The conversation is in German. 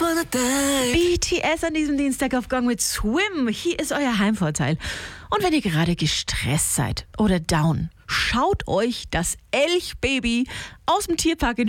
BTS an diesem Dienstag auf Gong mit Swim. Hier ist euer Heimvorteil. Und wenn ihr gerade gestresst seid oder down, schaut euch das Elchbaby aus dem Tierpark in